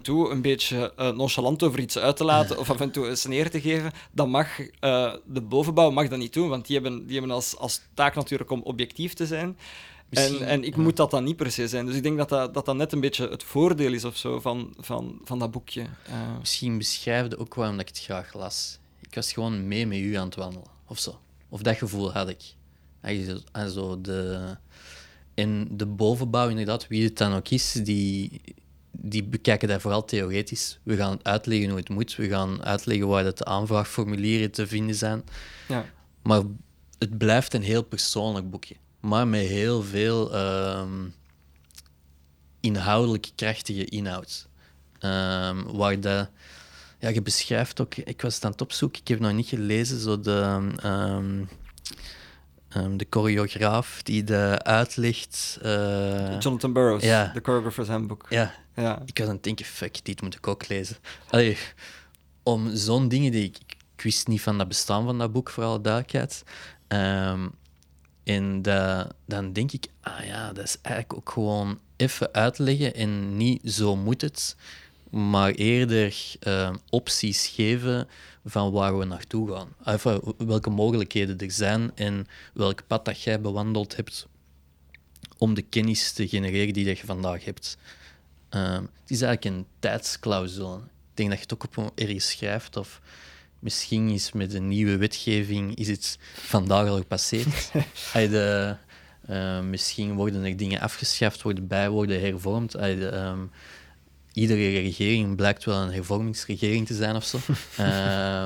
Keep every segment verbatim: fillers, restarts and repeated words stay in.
toe een beetje uh, nonchalant over iets uit te laten of af en toe een sneer te geven, dan mag uh, de bovenbouw mag dat niet doen, want die hebben, die hebben als, als taak natuurlijk om objectief te zijn. En, en ik ja. moet dat dan niet per se zijn. Dus ik denk dat dat, dat, dat net een beetje het voordeel is of zo van, van, van dat boekje. Uh. Misschien beschrijfde ook waarom ik het graag las. Ik was gewoon mee met u aan het wandelen, of zo. Of dat gevoel had ik. Also de... En de bovenbouw, inderdaad, wie het dan ook is, die, die bekijken dat vooral theoretisch. We gaan uitleggen hoe het moet. We gaan uitleggen waar de aanvraagformulieren te vinden zijn. Ja. Maar het blijft een heel persoonlijk boekje. Maar met heel veel um, inhoudelijk krachtige inhoud. Um, waar de, ja, je beschrijft ook... Ik was het aan het opzoeken, ik heb nog niet gelezen, zo de... Um, um, de choreograaf die de uitlegt... Uh, Jonathan Burroughs, ja. de choreographer's handbook. Ja. ja, Ik was aan het denken, fuck, dit moet ik ook lezen. Allee, om zo'n dingen die ik... Ik wist niet van dat bestaan van dat boek, voor alle duidelijkheid. Um, En uh, dan denk ik, ah ja, dat is eigenlijk ook gewoon even uitleggen en niet zo moet het, maar eerder uh, opties geven van waar we naartoe gaan. Even welke mogelijkheden er zijn en welk pad dat jij bewandeld hebt om de kennis te genereren die je vandaag hebt. Uh, het is eigenlijk een tijdsclausule. Ik denk dat je het ook op ergens schrijft of... Misschien is met een nieuwe wetgeving is het vandaag al gepasseerd. de, uh, misschien worden er dingen afgeschaft, worden bij, worden hervormd. De, um, iedere regering blijkt wel een hervormingsregering te zijn of zo. uh,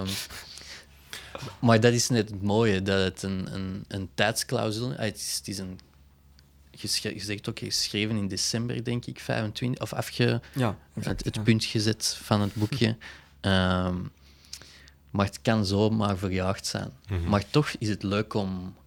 maar dat is net het mooie, dat het een, een, een tijdsclausule is. Het is, het is een, je zegt ook geschreven in december, denk ik, vijfentwintig, of afge, ja, exact, het, het ja. punt gezet van het boekje. Um, Maar het kan zomaar verjaagd zijn. Mm-hmm. Maar toch is het leuk om,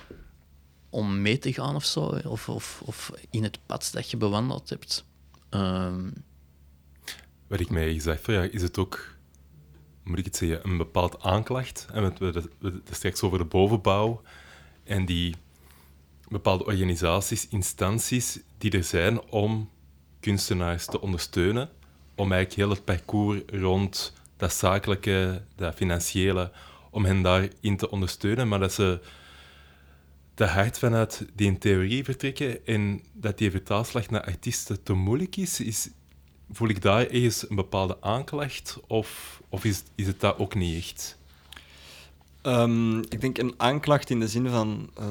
om mee te gaan of zo. Of, of, of in het pad dat je bewandeld hebt. Um... Wat ik mij gezegd heb, ja, is het ook, moet ik het zeggen, een bepaald aanklacht. En we hebben het straks over de bovenbouw. En die bepaalde organisaties, instanties die er zijn om kunstenaars te ondersteunen. Om eigenlijk heel het parcours rond... dat zakelijke, dat financiële, om hen daarin te ondersteunen, maar dat ze te hard vanuit die in theorie vertrekken en dat die vertaalslag naar artiesten te moeilijk is, is voel ik daar ergens een bepaalde aanklacht of, of is, is het dat ook niet echt? Um, ik denk een aanklacht in de zin van uh,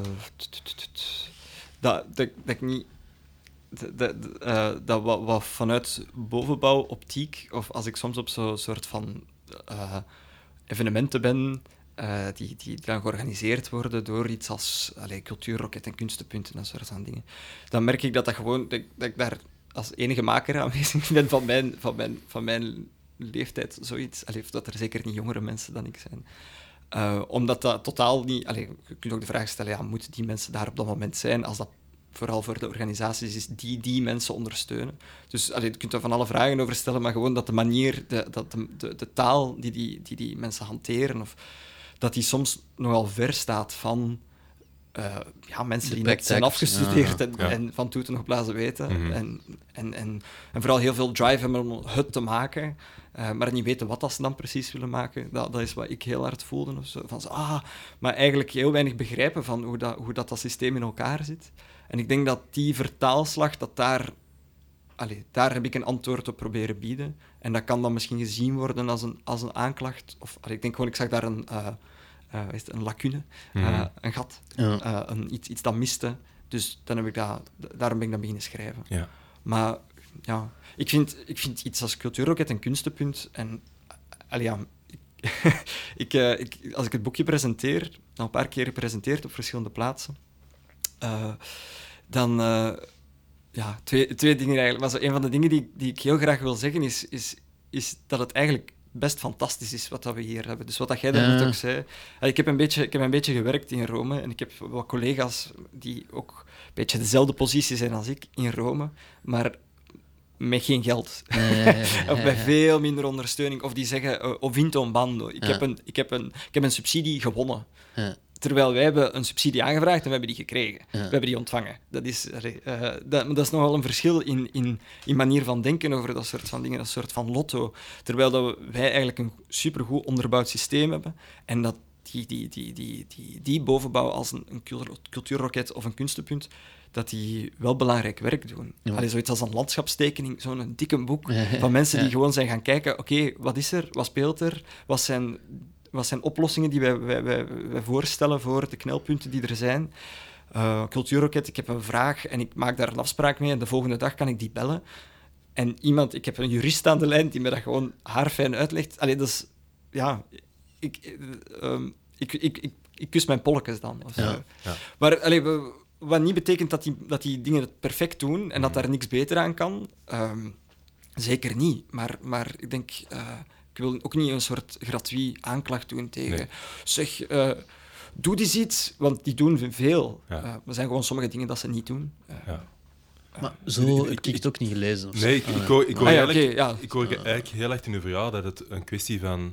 dat, dat, dat ik niet... Dat, dat, uh, dat wat, wat vanuit bovenbouwoptiek, of als ik soms op zo'n soort van uh, evenementen ben, uh, die, die dan georganiseerd worden door iets als allee, Cultuurrocket en Kunstenpunt en dat soort van dingen, dan merk ik dat, dat, gewoon, dat, dat ik daar als enige maker aanwezig ben van mijn, van mijn, van mijn leeftijd, zoiets. Allee, dat er zeker niet jongere mensen dan ik zijn. Uh, omdat dat totaal niet... Allee, je kunt ook de vraag stellen, ja, moeten die mensen daar op dat moment zijn, als dat vooral voor de organisaties is die die mensen ondersteunen. Dus allee, je kunt er van alle vragen over stellen, maar gewoon dat de manier, de, dat de, de, de taal die die, die die mensen hanteren, of, dat die soms nogal ver staat van uh, ja, mensen die net zijn afgestudeerd ja, en, ja. en van toeten nog blazen weten. Mm-hmm. En, en, en, en vooral heel veel drive hebben om het te maken, uh, maar niet weten wat dat ze dan precies willen maken. Dat, dat is wat ik heel hard voelde. Of zo. Van zo, ah, maar eigenlijk heel weinig begrijpen van hoe dat, hoe dat, dat systeem in elkaar zit. En ik denk dat die vertaalslag, dat daar, allez, daar heb ik een antwoord op proberen bieden. En dat kan dan misschien gezien worden als een, als een aanklacht. Of allez, ik denk gewoon, ik zag daar een, uh, uh, is het, een lacune, mm-hmm. uh, een gat, ja. uh, een, iets, iets dat miste. Dus dan heb ik dat, daarom ben ik dat beginnen schrijven. Ja. Maar ja, ik vind, ik vind iets als Cultuurrocket en Kunstenpunt... En, allez, ja, ik, ik, uh, ik, als ik het boekje presenteer, al een paar keer gepresenteerd op verschillende plaatsen, Uh, dan... Uh, ja, twee, twee dingen eigenlijk. Maar zo, een van de dingen die, die ik heel graag wil zeggen is, is, is dat het eigenlijk best fantastisch is wat dat we hier hebben. Dus wat dat jij daarnet ja. ook zei. Uh, ik, heb een beetje, ik heb een beetje gewerkt in Rome en ik heb wat collega's die ook een beetje dezelfde positie zijn als ik in Rome, maar met geen geld. Ja, ja, ja, ja. Of bij veel minder ondersteuning. Of die zeggen, uh, ho vinto un bando. Ik, ja. heb een, ik, heb een, ik heb een subsidie gewonnen. Ja. Terwijl wij hebben een subsidie aangevraagd en we hebben die gekregen. Ja. We hebben die ontvangen. Dat is, uh, dat, maar dat is nogal een verschil in, in, in manier van denken over dat soort van dingen, dat soort van lotto. Terwijl dat we, wij eigenlijk een supergoed onderbouwd systeem hebben en dat die, die, die, die, die, die bovenbouw als een, een cultuurroket of een kunstenpunt, dat die wel belangrijk werk doen. Ja. Allee, zoiets als een landschapstekening, zo'n dikke boek Ja, ja, van mensen die ja. gewoon zijn gaan kijken, oké, okay, wat is er, wat speelt er, wat zijn, wat zijn oplossingen die wij, wij, wij, wij voorstellen voor de knelpunten die er zijn. Uh, Cultuurroket, ik heb een vraag en ik maak daar een afspraak mee en de volgende dag kan ik die bellen. En iemand, ik heb een jurist aan de lijn die me dat gewoon haarfijn uitlegt. Allee, dat is... Ja, ik... Um, ik, ik, ik, ik kus mijn polletjes dan. Of Ja. zo. Ja. Maar allee, we, wat niet betekent dat die, dat die dingen het perfect doen en dat Mhm. daar niks beter aan kan. Um, zeker niet. Maar, maar ik denk... Uh, ik wil ook niet een soort gratuit aanklacht doen tegen... Nee. Zeg, uh, doe eens iets, want die doen veel. Ja. Uh, er zijn gewoon sommige dingen dat ze niet doen. Uh, Ja. Maar zo Ik- heb ik het ook niet gelezen. Of zo. Nee, ik, Ah, ik, hoor, ik, hoor Ah, ja, eigenlijk, oké, ja. ik hoor eigenlijk heel erg in uw verhaal dat het een kwestie van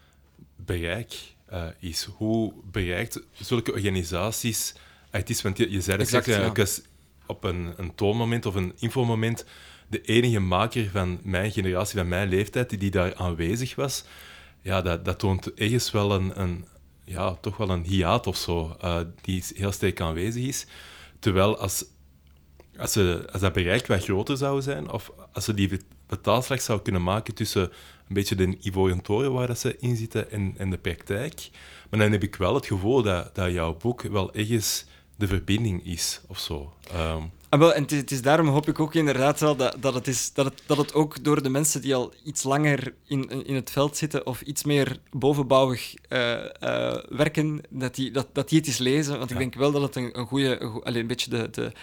bereik uh, is. Hoe bereikt zulke organisaties... Ah, het is, want je, je zei dat Exact, straks, ja. ik was op een, een toonmoment of een infomoment de enige maker van mijn generatie, van mijn leeftijd, die, die daar aanwezig was. Ja, dat, dat toont ergens wel een, een, ja, toch wel een hiaat of zo, uh, die heel sterk aanwezig is. Terwijl als, als, ze, als dat bereik wat groter zou zijn, of als ze die betaalslag zou kunnen maken tussen een beetje de ivoren toren waar dat ze in zitten en, en de praktijk, maar dan heb ik wel het gevoel dat, dat jouw boek wel ergens de verbinding is, of zo. Um, Ah, wel, en het is, het is daarom hoop ik ook inderdaad wel dat, dat, het is, dat, het, dat het ook door de mensen die al iets langer in, in het veld zitten of iets meer bovenbouwig uh, uh, werken, dat die, dat, dat die het eens lezen. Want ik Ja. denk wel dat het een, een goede, een, goe- allee, een beetje de, de,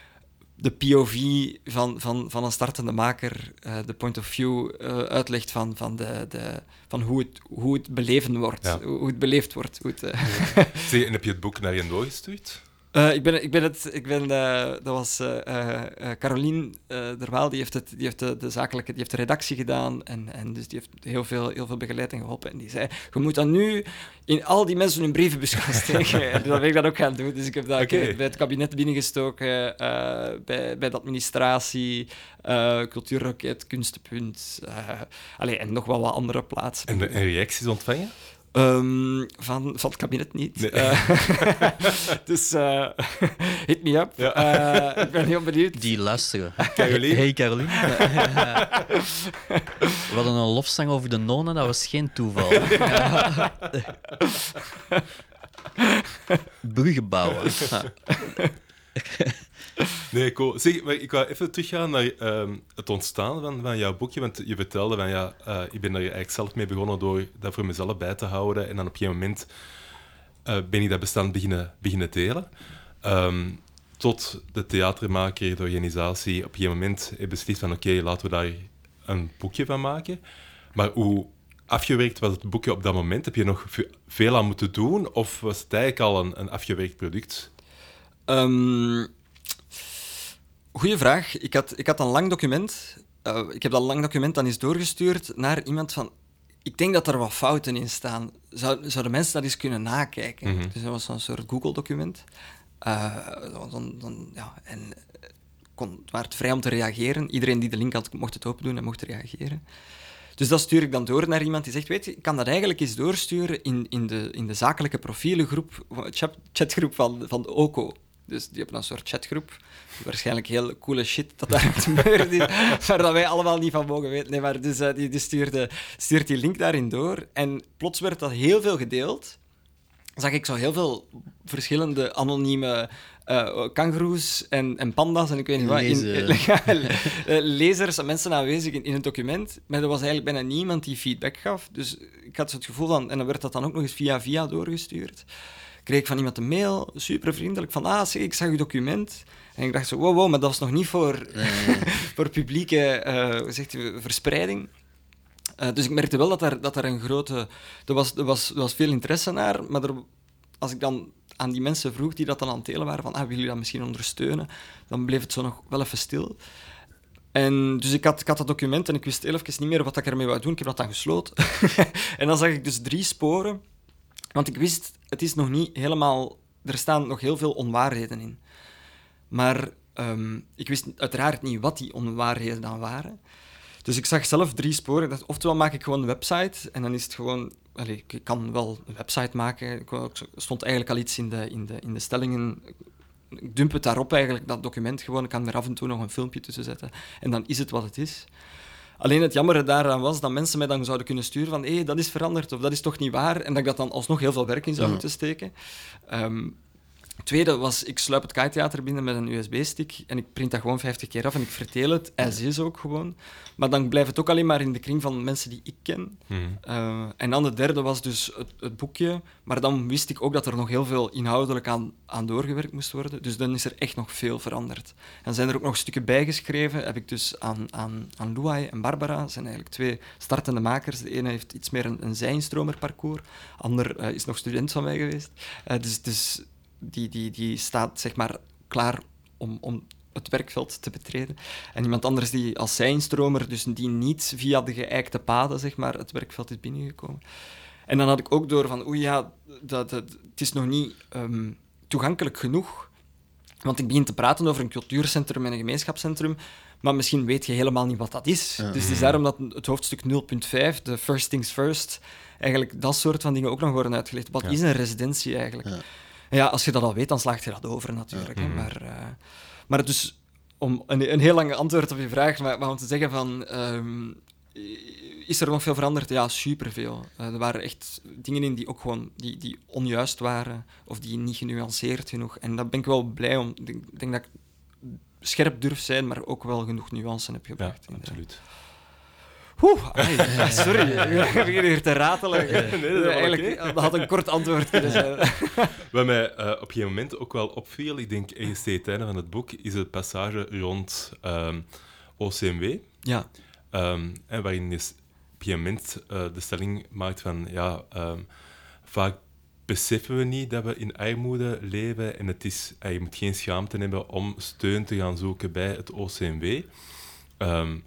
de P O V van, van, van een startende maker, uh, de point of view uh, uitlegt van, van, de, de, van hoe, het, hoe het beleven wordt, Ja. hoe, hoe het beleefd wordt. Hoe het, uh, zeg, en heb je het boek naar hen doorgestuurd? Uh, ik ben, ik ben het, ik ben, uh, dat was uh, uh, Caroline uh, Derwaal, die heeft, het, die heeft de, de zakelijke, die heeft de redactie gedaan en, en dus die heeft heel veel, heel veel begeleid en geholpen. En die zei, je moet dat nu in al die mensen hun brievenbus gaan steken. En dat ben ik dat ook gaan doen. Dus ik heb dat Oké. bij het kabinet binnengestoken, uh, bij, bij de administratie, uh, Cultuurroket, Kunstenpunt, uh, allee, en nog wel wat andere plaatsen. En, de, en reacties ontvangen? Um, van, van het kabinet niet. Nee. Uh, dus uh, hit me up. Ja. Uh, ik ben heel benieuwd. Die luisteren. Caroline? Hey, Caroline. We hadden een lofzang over de nonnen, dat was geen toeval. Bruggen bouwen. Ja. Nee, cool. Zeg, maar ik wou even teruggaan naar um, het ontstaan van, van jouw boekje. Want je vertelde van ja, uh, ik ben er eigenlijk zelf mee begonnen door dat voor mezelf bij te houden. En dan op een gegeven moment uh, ben ik dat bestand beginnen, beginnen delen. Um, tot de theatermaker, de organisatie, op een gegeven moment heeft beslist van oké, okay, laten we daar een boekje van maken. Maar hoe afgewerkt was het boekje op dat moment? Heb je nog veel aan moeten doen? Of was het eigenlijk al een, een afgewerkt product? Um, goeie vraag. Ik had, ik had een lang document. Uh, ik heb dat lang document dan eens doorgestuurd naar iemand van... Ik denk dat er wat fouten in staan. Zou, zouden mensen dat eens kunnen nakijken? Mm-hmm. Dus dat was zo'n soort Google-document. Uh, dan, dan, ja, en kon, het was vrij om te reageren. Iedereen die de link had, mocht het open doen en mocht reageren. Dus dat stuur ik dan door naar iemand die zegt, weet je, ik kan dat eigenlijk eens doorsturen in, in, de, in de zakelijke profielengroep, chat, chatgroep van, van de O C O. Dus die hebben een soort chatgroep. Waarschijnlijk heel coole shit dat daar gebeurd is, maar dat wij allemaal niet van mogen weten. Nee, maar dus uh, die, die stuurde, stuurt die link daarin door. En plots werd dat heel veel gedeeld. Zag ik zo heel veel verschillende anonieme uh, kangoeroes en, en panda's en ik weet niet wat. In, uh, lezers en mensen aanwezig in, in het document. Maar er was eigenlijk bijna niemand die feedback gaf. Dus ik had zo het gevoel van... En dan werd dat dan ook nog eens via via doorgestuurd. Kreeg ik van iemand een mail, super vriendelijk, van ah, zeg, ik zag uw document. En ik dacht zo, wow, wow, maar dat was nog niet voor, nee. voor publieke uh, hoe zegt u, verspreiding. Uh, dus ik merkte wel dat er, dat er een grote... Er was, er, was, er was veel interesse naar, maar er, als ik dan aan die mensen vroeg die dat dan aan het delen waren, van ah, willen jullie dat misschien ondersteunen? Dan bleef het zo nog wel even stil. En dus ik had, ik had dat document en ik wist heel even niet meer wat ik ermee wou doen. Ik heb dat dan gesloten. En dan zag ik dus drie sporen Want ik wist, het is nog niet helemaal... Er staan nog heel veel onwaarheden in. Maar um, ik wist uiteraard niet wat die onwaarheden dan waren. Dus ik zag zelf drie sporen. Ik dacht, oftewel maak ik gewoon een website en dan is het gewoon... Allez, ik kan wel een website maken. Er stond eigenlijk al iets in de, in de, in de stellingen. Ik dump het daarop eigenlijk, dat document gewoon. Ik kan er af en toe nog een filmpje tussen zetten. En dan is het wat het is. Alleen het jammere daaraan was dat mensen mij dan zouden kunnen sturen van hé, hey, dat is veranderd of dat is toch niet waar. En dat ik dat dan alsnog heel veel werk in zou Ja. moeten steken. Um, Het tweede was, ik sluip het Kai-theater binnen met een U S B-stick en ik print dat gewoon vijftig keer af en ik verteel het, as is ook gewoon. Maar dan blijft het ook alleen maar in de kring van mensen die ik ken. Mm. Uh, en dan de derde was dus het, het boekje, maar dan wist ik ook dat er nog heel veel inhoudelijk aan, aan doorgewerkt moest worden. Dus dan is er echt nog veel veranderd. En zijn er ook nog stukken bijgeschreven, heb ik dus aan, aan, aan Louai en Barbara, dat zijn eigenlijk twee startende makers. De ene heeft iets meer een, een zij-instromer-parcours, de ander uh, is nog student van mij geweest. Uh, dus... dus Die, die, die staat zeg maar klaar om, om het werkveld te betreden. En iemand anders die als zijnstromer, dus die niet via de geëikte paden zeg maar, het werkveld is binnengekomen. En dan had ik ook door van, oei ja, dat, dat, het is nog niet um, toegankelijk genoeg. Want ik begin te praten over een cultuurcentrum en een gemeenschapscentrum, maar misschien weet je helemaal niet wat dat is. Ja. Dus het is daarom dat het hoofdstuk nul punt vijf, de First Things First, eigenlijk dat soort van dingen ook nog worden uitgelegd. Wat ja. is een residentie eigenlijk? Ja. Ja, als je dat al weet, dan slaagt je dat over natuurlijk. Ja. Hè. Maar, uh, maar dus, om een, een heel lang antwoord op je vraag, maar, maar om te zeggen van... Um, is er nog veel veranderd? Ja, superveel. Uh, er waren echt dingen in die ook gewoon die, die onjuist waren, of die niet genuanceerd genoeg. En daar ben ik wel blij om. Ik denk, denk dat ik scherp durf zijn, maar ook wel genoeg nuance heb gebracht. Ja, absoluut. Oeh, ai, sorry, ik begin hier te ratelen. Nee, nee, dat, Eigenlijk, okay. dat had een kort antwoord kunnen zijn. Wat mij uh, op een gegeven moment ook wel opviel, ik denk ergens tegen het einde van het boek, is het passage rond um, O C M W. Ja. Um, en waarin je op een gegeven moment uh, de stelling maakt van, ja, um, vaak beseffen we niet dat we in armoede leven en het is, uh, je moet geen schaamte hebben om steun te gaan zoeken bij het O C M W. Um,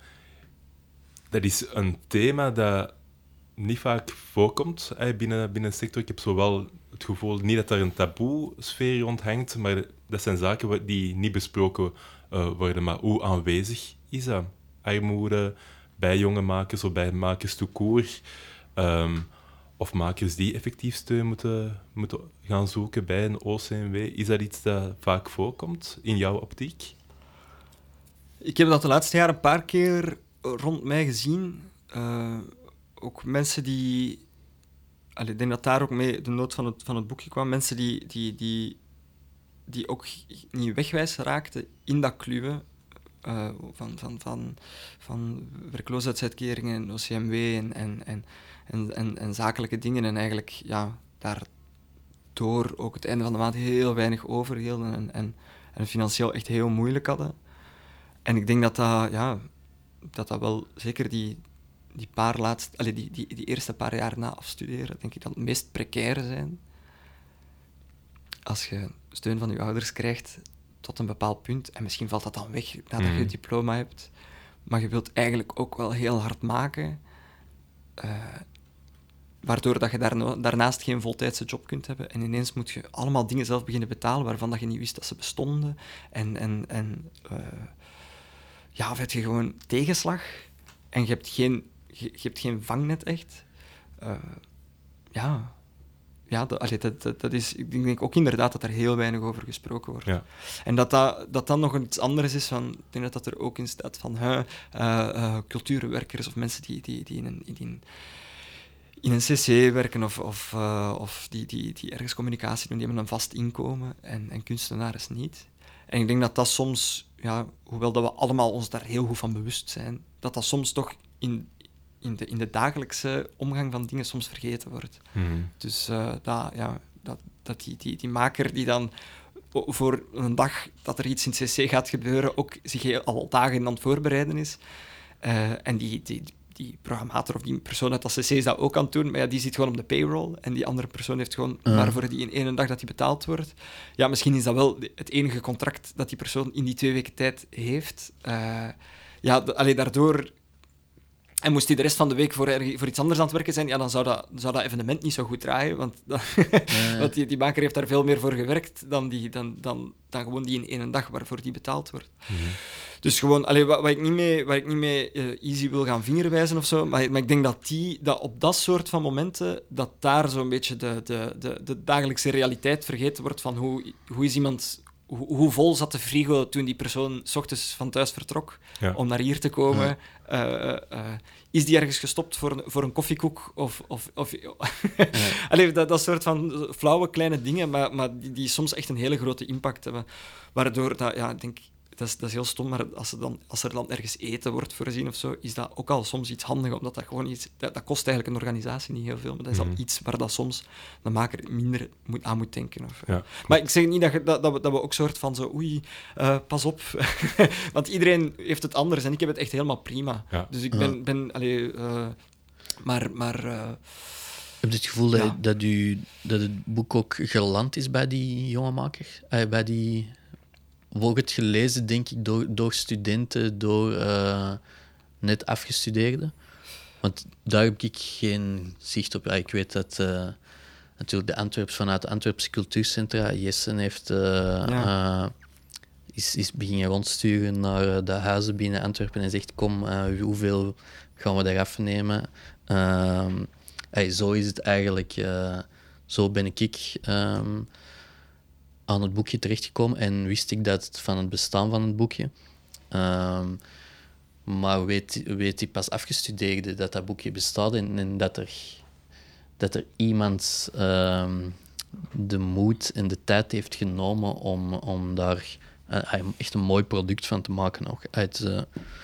Dat is een thema dat niet vaak voorkomt eh, binnen, binnen de sector. Ik heb zowel het gevoel, niet dat er een taboe-sfeer rond hangt, maar dat zijn zaken die niet besproken uh, worden. Maar hoe aanwezig is dat? Armoede bij jonge makers of bij makers tout court. Um, of makers die effectief steun moeten, moeten gaan zoeken bij een O C M W. Is dat iets dat vaak voorkomt in jouw optiek? Ik heb dat de laatste jaren een paar keer rond mij gezien. Uh, ook mensen die... Allee, ik denk dat daar ook mee de nood van het, van het boekje kwam. Mensen die, die, die, die ook niet wegwijs raakten in dat kluwen uh, van, van, van, van werkloosheidsuitkeringen en O C M W en, en, en, en, en, en zakelijke dingen. En eigenlijk ja, daardoor ook het einde van de maand heel weinig overhielden en, en, en financieel echt heel moeilijk hadden. En ik denk dat dat... Ja, dat dat wel, zeker die, die, paar laatste, allee, die, die, die eerste paar jaar na afstuderen, denk ik dat het meest precaire zijn. Als je steun van je ouders krijgt tot een bepaald punt, en misschien valt dat dan weg nadat mm. je het diploma hebt, maar je wilt eigenlijk ook wel heel hard maken, uh, waardoor dat je daarna, daarnaast geen voltijdse job kunt hebben. En ineens moet je allemaal dingen zelf beginnen betalen waarvan dat je niet wist dat ze bestonden. En... en, en uh, ja, of heb je gewoon tegenslag en je hebt geen, je, je hebt geen vangnet echt. Uh, ja, ja dat, allee, dat, dat, dat is... Ik denk ook inderdaad dat er heel weinig over gesproken wordt. Ja. En dat, dat dat dan nog iets anders is van... Ik denk dat dat er ook in staat van... Uh, uh, cultuurwerkers of mensen die, die, die in een... In, in een C C werken of, of, uh, of die, die, die ergens communicatie doen, die hebben een vast inkomen en, en kunstenaars niet. En ik denk dat dat soms... Ja, hoewel dat we allemaal ons daar heel goed van bewust zijn, dat dat soms toch in, in, de, in de dagelijkse omgang van dingen soms vergeten wordt. Mm. Dus uh, dat, ja, dat, dat die, die, die maker die dan voor een dag dat er iets in het C C gaat gebeuren, ook zich al dagen aan het voorbereiden is. Uh, en die, die, die programmator of die persoon uit dat C C is dat ook aan het doen, maar ja, die zit gewoon op de payroll en die andere persoon heeft gewoon uh. maar voor die in één dag dat die betaald wordt. Ja, misschien is dat wel het enige contract dat die persoon in die twee weken tijd heeft. Uh, ja, d- allee, daardoor En moest hij de rest van de week voor, erg- voor iets anders aan het werken zijn, ja, dan zou dat, zou dat evenement niet zo goed draaien. Want, dat, Ja. want die, die maker heeft daar veel meer voor gewerkt dan, die, dan, dan, dan gewoon die in één dag waarvoor die betaald wordt. Mhm. Dus gewoon, allee, wat, wat ik niet mee, waar ik niet mee uh, easy wil gaan vingerwijzen of zo, maar, maar ik denk dat, die, dat op dat soort van momenten, dat daar zo'n beetje de, de, de, de dagelijkse realiteit vergeten wordt van hoe, hoe is iemand... Hoe, hoe vol zat de frigo toen die persoon 's ochtends van thuis vertrok Ja. om naar hier te komen? Ja. Uh, uh, is die ergens gestopt voor een, voor een koffiekoek? Of, of, of... Allee, dat, dat soort van flauwe kleine dingen, maar, maar die, die soms echt een hele grote impact hebben. Waardoor, dat, ja, ik denk, dat is, dat is heel stom, maar als, er dan, als er dan ergens eten wordt voorzien of zo, is dat ook al soms iets handig, omdat dat gewoon iets... Dat, dat kost eigenlijk een organisatie niet heel veel, maar dat is al Mhm. iets waar dat soms de maker minder moet, aan moet denken. Of, Ja. Maar ik zeg niet dat, je, dat, dat, we, dat we ook soort van zo... Oei, uh, pas op. Want iedereen heeft het anders en ik heb het echt helemaal prima. Ja. Dus ik Ja. ben... ben allee, uh, maar... maar uh, Heb je het gevoel dat, Ja. dat, u, dat het boek ook geland is bij die jonge maker? Eh, bij die... Wordt het gelezen, denk ik, door, door studenten, door uh, net afgestudeerden? Want daar heb ik geen zicht op. Ja, ik weet dat uh, natuurlijk de Antwerps vanuit de Antwerpse cultuurcentra, Jessen heeft, uh, Ja. uh, is, is beginnen rondsturen naar de huizen binnen Antwerpen en zegt, kom, uh, hoeveel gaan we eraf nemen? Uh, hey, zo is het eigenlijk. Uh, zo ben ik... Um, aan het boekje terechtgekomen en wist ik dat van het bestaan van het boekje. Um, maar weet, weet die pas afgestudeerde dat dat boekje bestaat en, en dat, er, dat er iemand um, de moed en de tijd heeft genomen om, om daar uh, echt een mooi product van te maken. Ook uit, uh,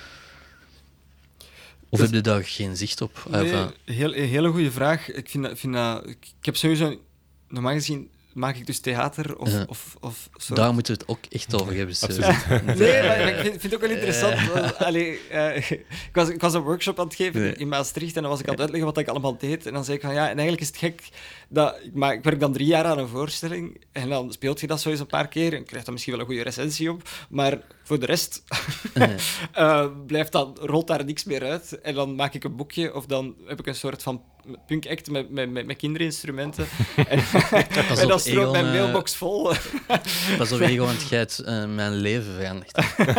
of Dus- heb je daar geen zicht op? nee, Of, uh, heel, een hele goede vraag. Ik, vind dat, vind dat, ik, ik heb sowieso... Normaal gezien maak ik dus theater of... Ja. of, of soort... daar moeten we het ook echt over hebben. Dus, Absoluut. Nee, maar ik vind, vind het ook wel interessant. want, allee, uh, ik, was, ik was een workshop aan het geven Nee. in Maastricht en dan was ik aan het uitleggen wat ik allemaal deed. En dan zei ik van ja, en eigenlijk is het gek dat ik, maar ik werk dan drie jaar aan een voorstelling en dan speelt je dat zo eens een paar keer en krijgt dan misschien wel een goede recensie op. Maar voor de rest Nee. uh, blijft dan, rolt daar niks meer uit. En dan maak ik een boekje of dan heb ik een soort van punk-act met, met, met, met kinderinstrumenten. en, en dan stroomt mijn Egon, uh, mailbox vol. Pas op, Egon, want jij hebt uh, mijn leven veranderd.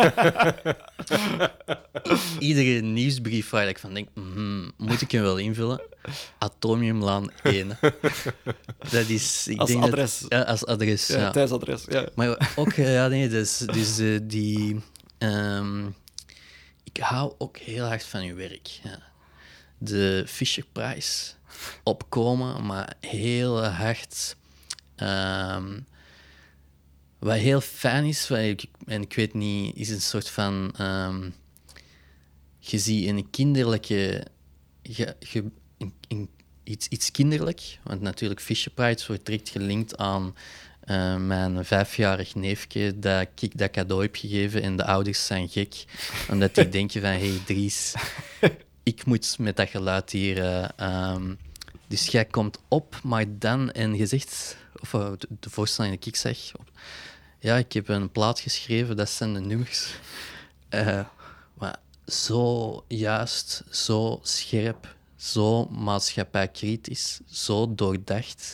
Iedere nieuwsbrief waar ik van denk, mm, moet ik hem wel invullen? Atomiumlaan één. Dat is... Ik Als denk adres. Dat, ja, als adres, Ja, ja. thuisadres, ja. Maar ook, uh, ja, nee, dus, dus uh, die... Um, ik hou ook heel hard van uw werk, ja. De Fisher Prize opkomen, maar heel hard... Um, wat heel fijn is, wat ik, en ik weet niet, is een soort van... Um, je ziet een kinderlijke... Je, je, in, in, iets, iets kinderlijk, want natuurlijk Fisher Prize wordt direct gelinkt aan uh, mijn vijfjarig neefje dat ik dat cadeau heb gegeven en de ouders zijn gek, omdat die denken van, hé hey, Dries, ik moet met dat geluid hier... Uh, um, dus jij komt op, maar dan... En je zegt... Of uh, de, de voorstelling die ik zeg... Ja, ik heb een plaat geschreven, dat zijn de nummers. Uh, maar zo juist, zo scherp, zo maatschappijkritisch, zo doordacht,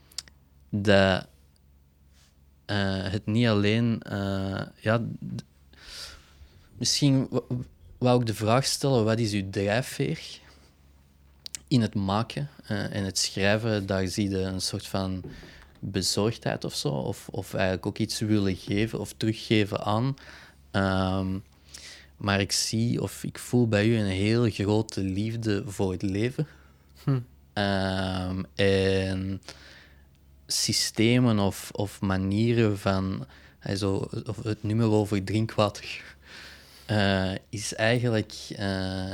dat uh, het niet alleen... Uh, ja, d- misschien w- wou ik de vraag stellen, wat is uw drijfveer in het maken uh, en het schrijven? Daar zie je een soort van bezorgdheid of zo, of, of eigenlijk ook iets willen geven of teruggeven aan. Um, maar ik zie of ik voel bij u een heel grote liefde voor het leven. Hm. Um, en systemen of, of manieren van... Also, of het nummer over drinkwater uh, is eigenlijk... Uh,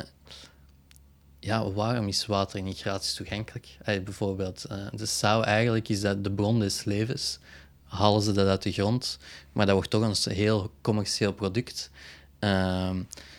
ja, waarom is water niet gratis toegankelijk? Allee, bijvoorbeeld, uh, de zou eigenlijk is dat de bron des levens. Halen ze dat uit de grond, maar dat wordt toch een heel commercieel product. Uh,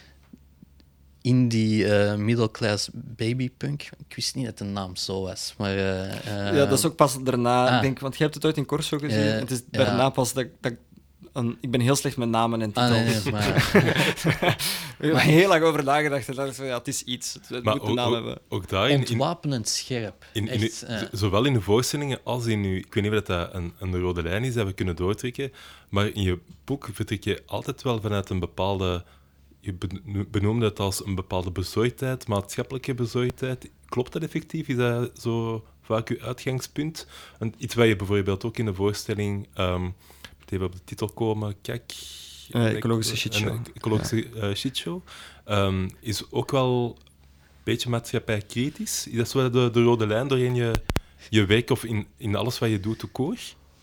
in die uh, middle-class babypunk, ik wist niet dat de naam zo was, maar... Uh, uh, ja, dat is ook pas daarna, ah. ik denk, want jij hebt het ooit in Corso gezien, Uh, het is daarna ja. pas dat, dat een... Ik ben heel slecht met namen en Ah, titels. nee, nee, maar... Ik heb er heel lang over nagedacht en dacht van, ja, het is iets. Het, het Maar moet een ook, naam ook, hebben. ook daarin... in- Ontwapenend scherp. In, in, Echt, uw- eh. z- zowel in uw voorstellingen als in uw... Ik weet niet of dat een, een rode lijn is dat we kunnen doortrekken, maar in je boek vertrek je altijd wel vanuit een bepaalde... Je beno- benoemde het als een bepaalde bezorgdheid, maatschappelijke bezorgdheid. Klopt dat effectief? Is dat zo vaak uw uitgangspunt? En iets wat je bijvoorbeeld ook in de voorstelling... Um, moet even op de titel komen. Kijk... Uh, ecologische shitshow. Een ecologische ja. uh, shitshow. Um, is ook wel... beetje maatschappijkritisch? Is dat zo de, de rode lijn doorheen je, je werk of in, in alles wat je doet, te koor?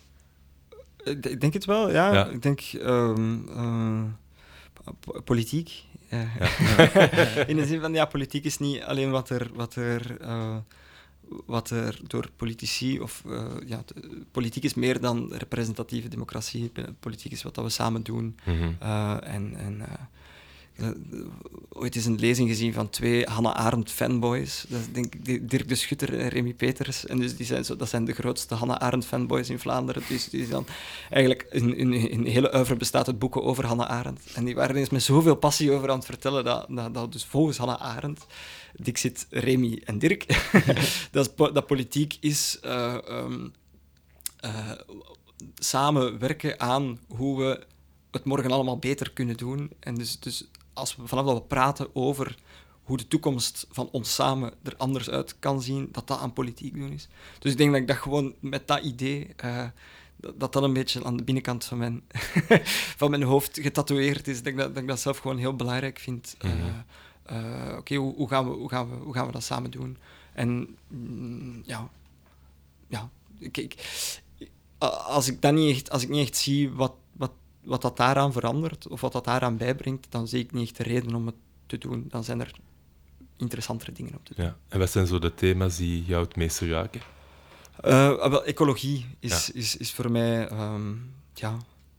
Ik denk het wel, ja. ja. Ik denk um, uh, po- politiek. Uh, ja. in de zin van, ja, politiek is niet alleen wat er, wat er, uh, wat er door politici... of uh, ja, de, politiek is meer dan representatieve democratie. Politiek is wat dat we samen doen. Mm-hmm. Uh, en... en uh, Uh, ooit eens een lezing gezien van twee Hannah Arendt fanboys. Dat is, denk ik, Dirk de Schutter en Remy Peters. En dus die zijn zo, dat zijn de grootste Hannah Arendt fanboys in Vlaanderen. Dus die dan eigenlijk in, in, in hele oeuvre bestaat uit boeken over Hannah Arendt. En die waren eens met zoveel passie over aan het vertellen dat, dat, dat dus volgens Hannah Arendt, Dixit, Remy en Dirk, dat, is, dat politiek is uh, um, uh, samenwerken aan hoe we het morgen allemaal beter kunnen doen. En dus, dus als we vanaf dat we praten over hoe de toekomst van ons samen er anders uit kan zien, dat dat aan politiek doen is. Dus ik denk dat ik dat gewoon met dat idee, uh, dat, dat dat een beetje aan de binnenkant van mijn, van mijn hoofd getatoeëerd is. Ik denk dat, dat ik dat zelf gewoon heel belangrijk vind. Uh, uh, Oké, okay, hoe, hoe, gaan we, hoe, gaan we, hoe gaan we dat samen doen? En mm, ja, ja ik, ik, als ik dat niet echt, als ik niet echt zie wat, wat wat dat daaraan verandert, of wat dat daaraan bijbrengt, dan zie ik niet echt de reden om het te doen. Dan zijn er interessantere dingen op te doen. Ja. En wat zijn zo de thema's die jou het meest raken? Uh, wel, ecologie is, ja. is, is voor mij... Um, ja...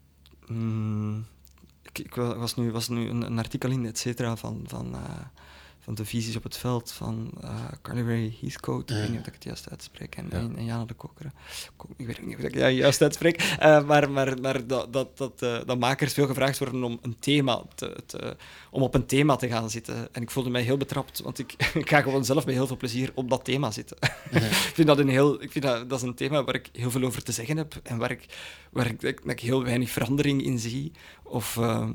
Mm, ik, ik was nu, was nu een, een artikel in, et cetera, van... van uh, van de visies op het veld van uh, Carly Rae Heathcote, uh. ik weet niet of ik het juist uitspreek, en, ja. en, en Jana de Kokere. Ik weet niet of ik het juist uitspreek, uh, maar, maar, maar dat, dat, dat, uh, dat makers veel gevraagd worden om een thema te, te, om op een thema te gaan zitten. En ik voelde mij heel betrapt, want ik, ik ga gewoon zelf met heel veel plezier op dat thema zitten. Uh. ik vind dat een heel, ik vind dat, dat is een thema waar ik heel veel over te zeggen heb en waar ik, waar ik, dat ik heel weinig verandering in zie. Of... Uh,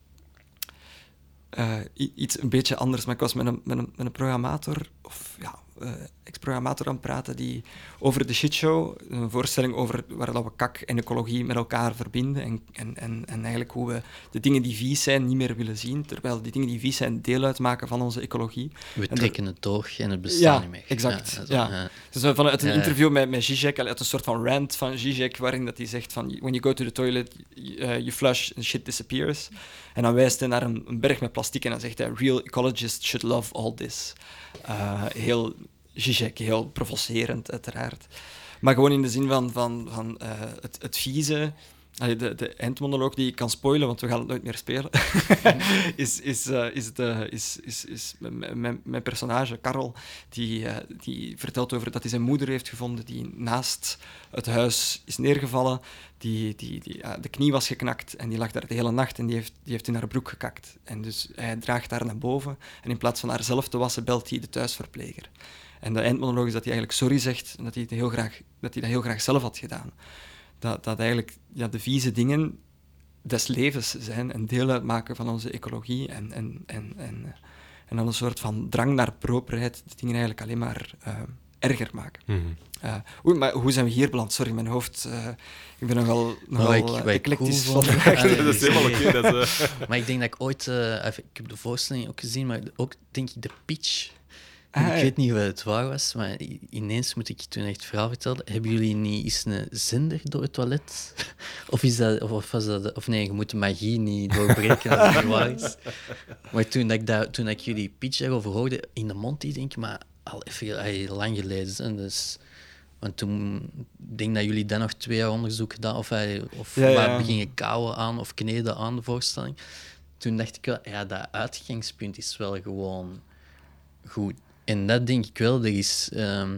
Uh, iets een beetje anders, maar ik was met een, met een, met een programmator, of ja, uh, ex-programmator aan het praten, die over de shitshow, een voorstelling over waar dat we kak en ecologie met elkaar verbinden en, en, en, en eigenlijk hoe we de dingen die vies zijn niet meer willen zien, terwijl die dingen die vies zijn deel uitmaken van onze ecologie. We en trekken het door en het bestaat ja, niet meer. Exact, ja, ja. ja. Dus vanuit een ja. interview met, met Zizek, uit een soort van rant van Zizek, waarin dat hij zegt van, when you go to the toilet, uh, you flush and shit disappears. En dan wijst hij naar een, een berg met plastic en dan zegt hij, real ecologists should love all this. Uh, heel Zizek, heel provocerend uiteraard. Maar gewoon in de zin van, van, van uh, het, het vieze... Allee, de, de eindmonoloog die ik kan spoilen, want we gaan het nooit meer spelen, is, is, uh, is, de, is, is, is mijn, mijn personage, Karel, die, uh, die vertelt over dat hij zijn moeder heeft gevonden, die naast het huis is neergevallen, die, die, die uh, de knie was geknakt en die lag daar de hele nacht en die heeft, die heeft in haar broek gekakt. En dus hij draagt haar naar boven en in plaats van haar zelf te wassen, belt hij de thuisverpleger. En de eindmonoloog is dat hij eigenlijk sorry zegt en dat hij, het heel graag, dat, hij dat heel graag zelf had gedaan. Dat, dat eigenlijk ja, de vieze dingen des levens zijn en deel uitmaken van onze ecologie en, en, en, en, en dan een soort van drang naar properheid de dingen eigenlijk alleen maar uh, erger maken. Mm-hmm. Uh, oei, maar hoe zijn we hier beland? Sorry, mijn hoofd... Uh, ik ben nogal, nogal uh, eclectisch cool van... Ah, dat is helemaal oké. Okay, uh... Maar ik denk dat ik ooit... Uh, ik heb de voorstelling ook gezien, maar ook denk ik de pitch... Ah, ik weet niet wat het waar was, maar ineens moet ik toen echt het verhaal vertellen. Hebben jullie niet eens een zender door het toilet? Of, is dat, of, was dat, of nee, je moet de magie niet doorbreken als het niet waar is. Maar toen, dat ik, dat, toen dat ik jullie pitch daarover hoorde, in de mond, denk ik, maar al even lang geleden. Dus, want toen ik denk dat jullie dan nog twee jaar onderzoek gedaan, of, of ja, ja. begingen kauwen aan of kneden aan de voorstelling. Toen dacht ik wel, ja, dat uitgangspunt is wel gewoon goed. En dat denk ik wel, er is um,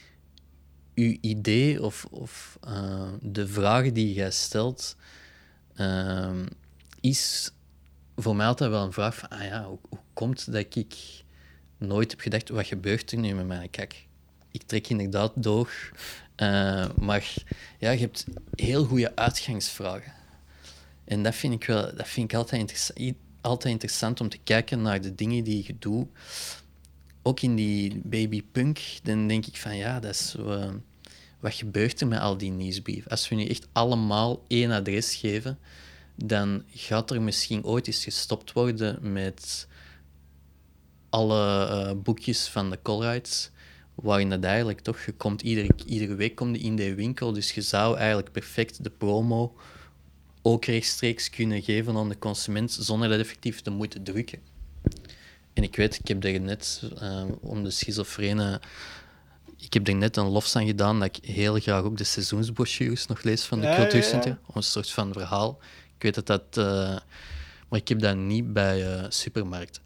uw idee of, of uh, de vragen die jij stelt, um, is voor mij altijd wel een vraag van, ah ja, hoe, hoe komt het dat ik nooit heb gedacht, wat gebeurt er nu met mij? Kijk, ik trek inderdaad door, uh, maar ja, je hebt heel goede uitgangsvragen. En dat vind ik, wel, dat vind ik altijd, interessa- altijd interessant om te kijken naar de dingen die je doet. Ook in die babypunk, dan denk ik van ja, dat is, uh, wat gebeurt er met al die nieuwsbrieven? Als we nu echt allemaal één adres geven, dan gaat er misschien ooit eens gestopt worden met alle uh, boekjes van de Colrights, waarin dat eigenlijk toch, je komt iedere, iedere week komt in de winkel, dus je zou eigenlijk perfect de promo ook rechtstreeks kunnen geven aan de consument, zonder dat effectief te moeten drukken. En ik weet, ik heb daar net, uh, om de schizofrene, ik heb er net een lofs aan gedaan dat ik heel graag ook de seizoensbrochures nog lees van de ja, cultuurcentra, ja, ja. om een soort van verhaal. Ik weet dat dat... Uh, maar ik heb dat niet bij uh, supermarkten.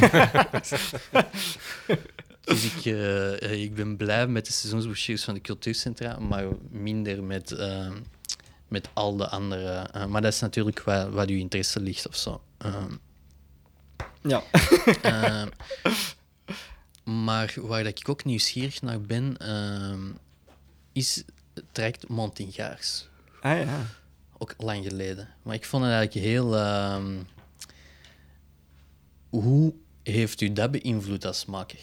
Dus ik, uh, ik ben blij met de seizoensbrochures van de cultuurcentra, maar minder met, uh, met al de andere. Uh, maar dat is natuurlijk waar, waar uw interesse ligt of zo. Uh, ja. uh, maar waar dat ik ook nieuwsgierig naar ben, uh, is het traject Montingaars. Ah ja. Ook lang geleden. Maar ik vond het eigenlijk heel... Uh, hoe heeft u dat beïnvloed als maker?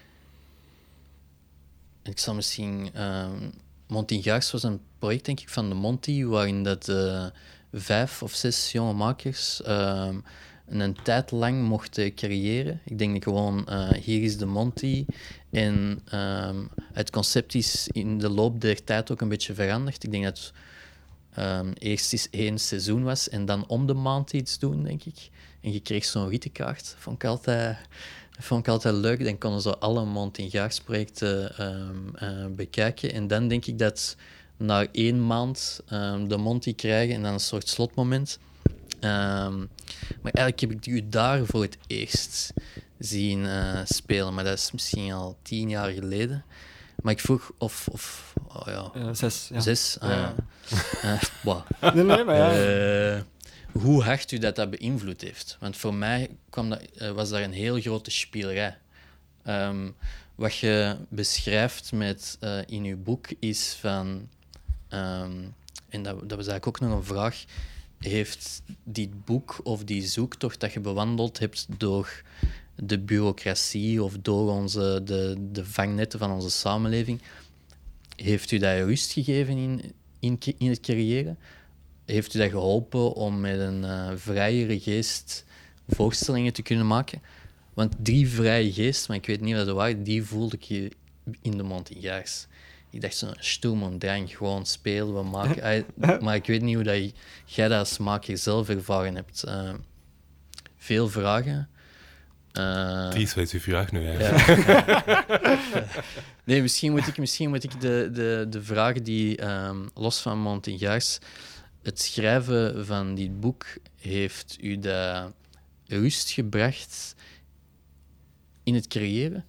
Ik zal misschien... Uh, Montingaars was een project, denk ik, van de Monty, waarin dat uh, vijf of zes jonge makers uh, een tijd lang mochten creëren. Ik denk gewoon, uh, hier is de Monty. En um, het concept is in de loop der tijd ook een beetje veranderd. Ik denk dat het um, eerst één seizoen was en dan om de maand iets doen, denk ik. En je kreeg zo'n rittenkaart. Vond ik altijd, vond ik altijd leuk. Dan konden ze alle Montingaars-projecten um, uh, bekijken. En dan denk ik dat na één maand um, de Monty krijgen en dan een soort slotmoment. Um, maar eigenlijk heb ik u daar voor het eerst zien uh, spelen. Maar dat is misschien al tien jaar geleden. Maar ik vroeg of... of oh ja, uh, zes. Ja. Zes? Uh, ja. uh, wow. Nee, nee, maar ja. Uh, hoe hard u dat, dat beïnvloed heeft. Want voor mij kwam dat, uh, was daar een heel grote spielerij. Um, wat je beschrijft met, uh, in uw boek is van... Um, en dat, dat was eigenlijk ook nog een vraag... Heeft dit boek of die zoektocht dat je bewandeld hebt door de bureaucratie of door onze, de, de vangnetten van onze samenleving, heeft u dat rust gegeven in, in, in het creëren? Heeft u dat geholpen om met een uh, vrijere geest voorstellingen te kunnen maken? Want die vrije geest, maar ik weet niet wat dat was, die voelde ik hier in de Montingaars. Ik dacht zo'n Sturm und Drang, gewoon spelen, we maken. Maar ik weet niet hoe dat jij dat als maker zelf ervaren hebt. Uh, veel vragen. Uh, Dries, wat is uw vraag nu eigenlijk? Ja. Nee, misschien moet ik, misschien moet ik de, de, de vragen die, um, los van Montingaars, het schrijven van dit boek, heeft u de rust gebracht in het creëren?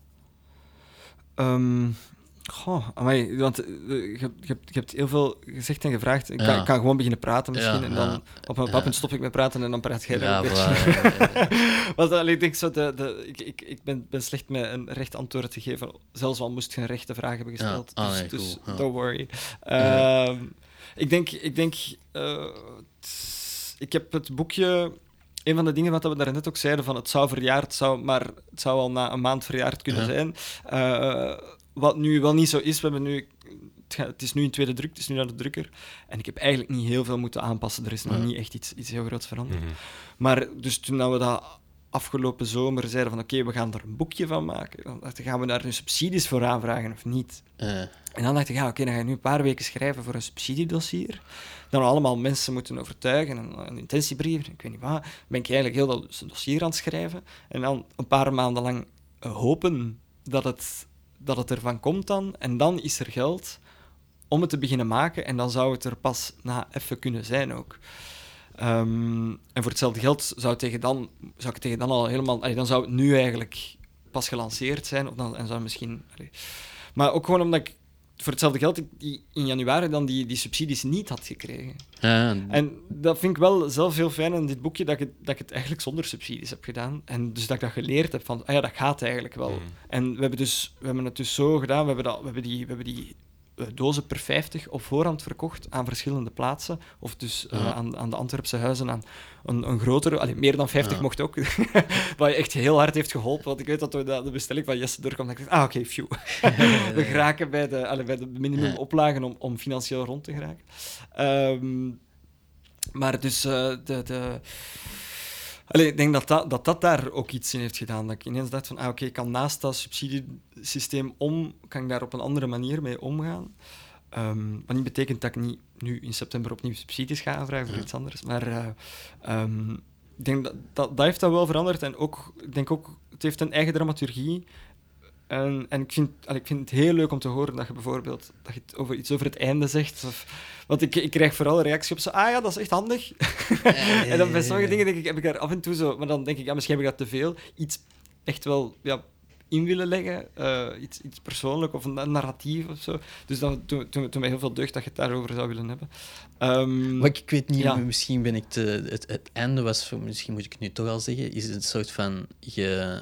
Um, goh, amai, want uh, je, je, hebt, je hebt heel veel gezegd en gevraagd. Ik kan, Ja. ik kan gewoon beginnen praten misschien. Ja, en dan ja. op een bepaald Ja. moment stop ik met praten en dan praat jij er Ja, een voilà, beetje. ja, ja, ja. Want allee, ik denk zo, de, de, ik, ik, ik ben, ben slecht met een recht antwoord te geven, zelfs al moest je een rechte vraag hebben gesteld. Ja. Ah, dus nee, dus cool, ja. don't worry. Ja. Uh, ik denk, ik, denk uh, t- ik heb het boekje... Een van de dingen wat we daarnet ook zeiden, van het zou verjaard, zou, maar het zou al na een maand verjaard kunnen Ja. zijn. Uh, wat nu wel niet zo is, we hebben nu... Het ga- het is nu een tweede druk, het is nu naar de drukker. En ik heb eigenlijk niet heel veel moeten aanpassen. Er is nog Ja. niet echt iets, iets heel groots veranderd. Mhm. Maar dus toen we dat afgelopen zomer zeiden van oké, we gaan er een boekje van maken, dan dacht ik, gaan we daar nu subsidies voor aanvragen of niet? Uh, En dan dacht ik, ja, oké, dan ga je nu een paar weken schrijven voor een subsidiedossier. Dan allemaal mensen moeten overtuigen, en een intentiebrief, ik weet niet wat. Ben ik eigenlijk heel dat dossier aan het schrijven. En dan een paar maanden lang uh, hopen dat het, dat het ervan komt dan. En dan is er geld om het te beginnen maken. En dan zou het er pas na even kunnen zijn ook. Um, en voor hetzelfde geld zou, tegen dan, zou ik het tegen dan al helemaal... Allee, dan zou het nu eigenlijk pas gelanceerd zijn. Of dan, en zou misschien... Allee. Maar ook gewoon omdat ik voor hetzelfde geld die in januari dan die, die subsidies niet had gekregen. Ja, En dat vind ik wel zelf heel fijn in dit boekje, dat ik, het, dat ik het eigenlijk zonder subsidies heb gedaan. En dus dat ik dat geleerd heb van, ah ja, dat gaat eigenlijk wel. Mm. En we hebben, dus, we hebben het dus zo gedaan, we hebben, dat, we hebben die... We hebben die uh, dozen per vijftig op voorhand verkocht aan verschillende plaatsen. Of dus uh, Ja. aan, aan de Antwerpse huizen, aan een, een grotere... Allee, meer dan vijftig Ja. mocht ook. Wat je echt heel hard heeft geholpen. Want ik weet dat we de, de bestelling van Jesse doorkwam. Dat ik dacht, ah, oké, okay, phew. We geraken bij de, allee, bij de minimumoplagen om, om financieel rond te geraken. Um, maar dus uh, de... de Allee, ik denk dat dat, dat dat daar ook iets in heeft gedaan. Dat ik ineens dacht van, ah, oké, okay, ik kan naast dat subsidiesysteem om, kan ik daar op een andere manier mee omgaan. Um, wat niet betekent dat ik niet nu in september opnieuw subsidies ga aanvragen voor ja. iets anders. Maar uh, um, ik denk dat, dat dat heeft dat wel veranderd. En ook, ik denk ook, het heeft een eigen dramaturgie. En, en ik, vind, allee, ik vind het heel leuk om te horen dat je bijvoorbeeld dat je het over, iets over het einde zegt. Of, want ik, ik krijg vooral een reactie op zo, ah ja, dat is echt handig. En dan bij sommige dingen denk ik, heb ik daar af en toe zo... Maar dan denk ik, ja, misschien heb ik dat te veel. Iets echt wel ja, in willen leggen. Uh, iets, iets persoonlijk of een narratief of zo. Dus dan toen, toen, toen mij heel veel deugd dat je het daarover zou willen hebben. Um, maar ik, ik weet niet, ja. misschien ben ik te... Het, het einde was, voor, misschien moet ik het nu toch al zeggen, is het een soort van... Je,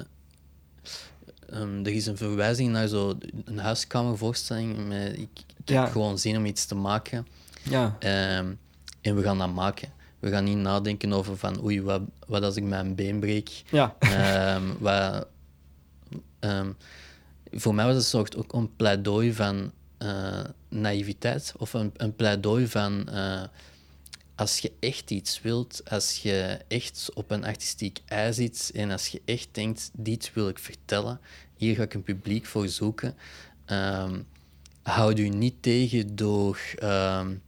Um, er is een verwijzing naar zo een huiskamervoorstelling. Met, ik ik ja. heb gewoon zin om iets te maken. Ja. Um, en we gaan dat maken. We gaan niet nadenken over van oei, wat, wat als ik mijn been breek. Ja. Um, wat, um, voor mij was het soort ook een pleidooi van uh, naïviteit. Of een, een pleidooi van... Uh, als je echt iets wilt, als je echt op een artistiek ei zit en als je echt denkt, dit wil ik vertellen, hier ga ik een publiek voor zoeken, um, houd u niet tegen door um,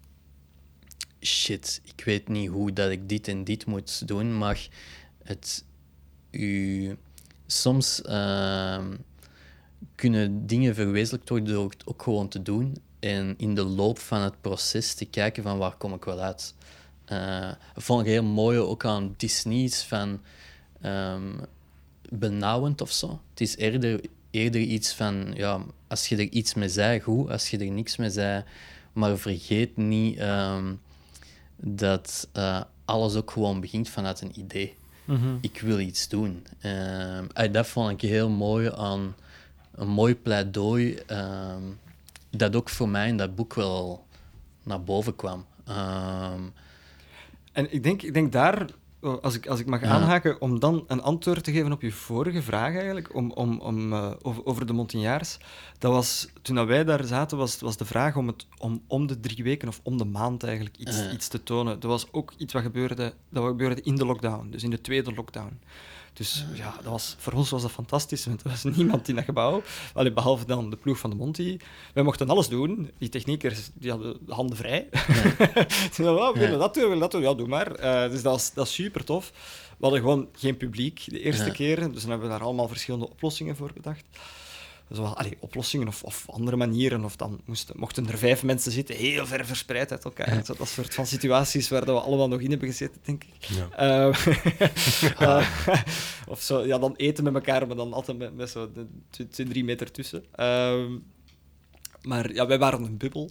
shit, ik weet niet hoe dat ik dit en dit moet doen, maar het u soms um, kunnen dingen verwezenlijkt worden door het ook gewoon te doen en in de loop van het proces te kijken van waar kom ik wel uit. Uh, dat vond ik heel mooi ook aan Disney van um, benauwend of zo. Het is eerder, eerder iets van, ja, als je er iets mee zei, goed. Als je er niks mee zei, maar vergeet niet um, dat uh, alles ook gewoon begint vanuit een idee. Mm-hmm. Ik wil iets doen. Um, dat vond ik heel mooi aan een mooi pleidooi um, dat ook voor mij in dat boek wel naar boven kwam. Um, En ik denk, ik denk daar, als ik, als ik mag ja. aanhaken, om dan een antwoord te geven op je vorige vraag eigenlijk, om, om, om, uh, over, over de Montignaars. Dat was, toen wij daar zaten, was, was de vraag om, het, om om de drie weken of om de maand eigenlijk iets, uh. iets te tonen. Dat was ook iets wat gebeurde, dat gebeurde in de lockdown, dus in de tweede lockdown. Dus ja, dat was, voor ons was dat fantastisch, want er was niemand in dat gebouw, allee, behalve dan de ploeg van de Monty. Wij mochten alles doen. Die techniekers die hadden de handen vrij. Ja. Toen dachten we, oh, willen we dat doen, willen we dat doen? Ja, doe maar. Uh, dus dat was, dat is super tof. We hadden gewoon geen publiek de eerste ja. keer, dus dan hebben we daar allemaal verschillende oplossingen voor bedacht. Zo, allee, oplossingen of, of andere manieren. Of dan moesten, mochten er vijf mensen zitten, heel ver verspreid uit elkaar. Ja. Zo, dat soort van situaties waar we allemaal nog in hebben gezeten, denk ik. Ja. Uh, uh, of zo, ja, dan eten met elkaar, maar dan altijd met, met zo de, de, de drie meter tussen. Uh, maar ja, wij waren een bubbel.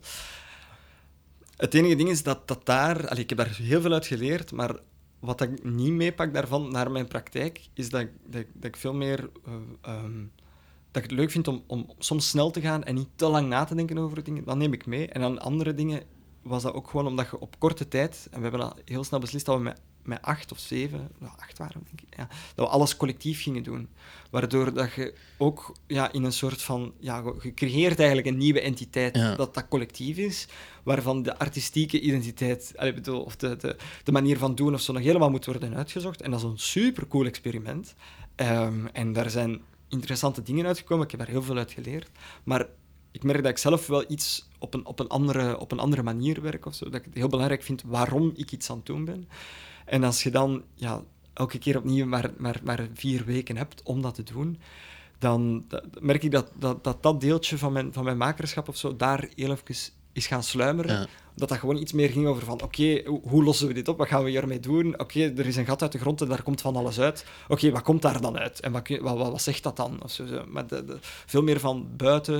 Het enige ding is dat, dat daar... Allee, ik heb daar heel veel uit geleerd, maar wat ik niet meepak daarvan naar mijn praktijk, is dat, dat, dat ik veel meer... Uh, um, dat ik het leuk vind om, om soms snel te gaan en niet te lang na te denken over dingen, dan neem ik mee. En aan andere dingen was dat ook gewoon omdat je op korte tijd, en we hebben al heel snel beslist dat we met, met acht of zeven, nou acht waren denk ik, ja, dat we alles collectief gingen doen. Waardoor dat je ook ja, in een soort van, ja, je creëert eigenlijk een nieuwe entiteit, ja. dat dat collectief is, waarvan de artistieke identiteit, allee, bedoel, of de, de, de manier van doen of zo nog helemaal moet worden uitgezocht. En dat is een supercool experiment. Um, en daar zijn interessante dingen uitgekomen. Ik heb daar heel veel uit geleerd. Maar ik merk dat ik zelf wel iets op een, op een, andere, op een andere manier werk of zo. Dat ik het heel belangrijk vind waarom ik iets aan het doen ben. En als je dan ja, elke keer opnieuw maar, maar, maar vier weken hebt om dat te doen, dan dat, merk ik dat dat, dat dat deeltje van mijn, van mijn makerschap of zo daar heel even is gaan sluimeren. Ja. Dat dat gewoon iets meer ging over van, oké, okay, hoe, hoe lossen we dit op? Wat gaan we hiermee doen? Oké, okay, er is een gat uit de grond en daar komt van alles uit. Oké, okay, wat komt daar dan uit? En wat, wat, wat zegt dat dan? Of zo, zo. Maar de, de, veel meer van buiten